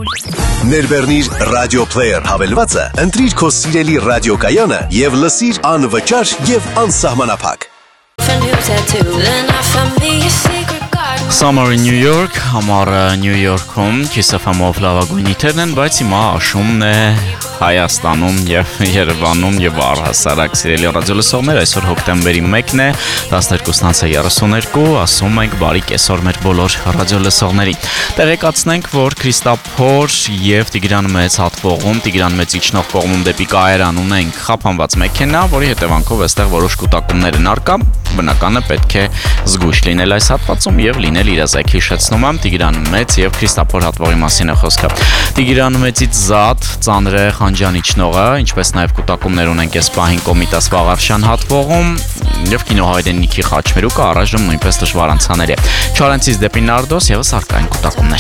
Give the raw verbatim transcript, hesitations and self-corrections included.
Ներբեռնիր ռադիո պլեյեր հավելվածը, ընտրիր քո սիրելի ռադիոկայանը եւ լսիր անվճար եւ անսահմանափակ։ Summer in New York, համարը New York-ում Kiss F M-ով լավագույն իթերն են, բայց հիմա աշումն է Հայաստանում եւ Երևանում եւ առհասարակ սիրելի ռադիոլսողներ, այսօր հոկտեմբերի մեկն է, տասներկուսն երեսունյոթ, ասում ենք բարի կեսօր մեր բոլոր ռադիոլսողներին։ Տեղեկացնենք, որ Քրիստափոր եւ Տիգրան Մեծ հատվողում, Տիգրան Մեծ իջնող կողմում դեպի Կայարան ունենք խափանված մեքենա, որի հետևանքով այստեղ որոշ կուտակումներ են արկա, բնականը պետք է զգույշ լինել այս հատվածում եւ լինել իրազեկ հիշեցնում եմ Տիգրան Մեծ եւ Քրիստափոր հատվողի մասին է խոսքը։ Տիգրան Մեծից զատ ծանր է Խանջանիչնողը, ինչպես նաև կուտակումներ ունենք այս պահին Կոմիտաս Վաղարշյան հատվողում եւ կինոհայրենիքի Խաչմերուկը առայժմ նույնպես դժվար անցաներ է։ Չարենցից դեպի Նարդոս եւս արկային կուտակումներ։